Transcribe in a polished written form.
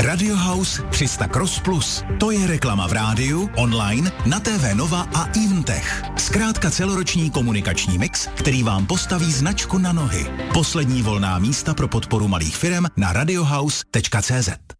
Radio House 300 Cross Plus. To je reklama v rádiu, online, na TV Nova a Eventech. Zkrátka celoroční komunikační mix, který vám postaví značku na nohy. Poslední volná místa pro podporu malých firem na radiohouse.cz.